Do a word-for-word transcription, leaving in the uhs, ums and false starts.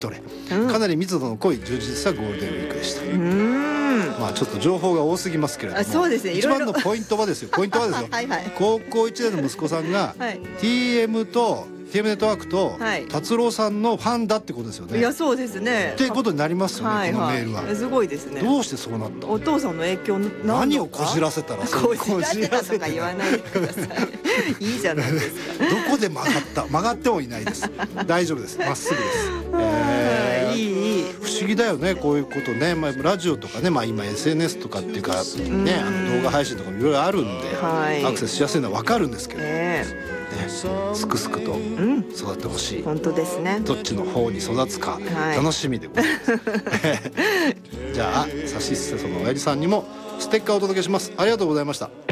どれ、うん、かなり密度の濃い充実したゴールデンウィークでした。 うーん、 まあちょっと情報が多すぎますけれども、 あ、そうですね、 一番のポイントはですよポイントはですよはい、はい、 高校いちねんの息子さんが、はい、ティーエム と ティーエム ネットワークと、はい、達郎さんのファンだってことですよね。 いや、そうですねっていうことになりますよね、はい、このメールは。 すごいですね。 どうしてそうなった？ お父さんの影響なのか。 何をこじらせたらこじらせたとか言わないでくださいいいじゃないですかどこで曲がった曲がってもいないです大丈夫です、まっすぐです、えー、いいいい不思議だよね、こういうことね、まあ、ラジオとかね、まあ、今 エスエヌエス とかっていうかね、あの動画配信とかもいろいろあるんで、はい、アクセスしやすいのは分かるんですけど、えーね、すくすくと育ってほしい、うん、 本当ですね。 どっちの方に育つか楽しみでございます、はい、じゃあさしすせその親父さんにもステッカーをお届けします。ありがとうございました。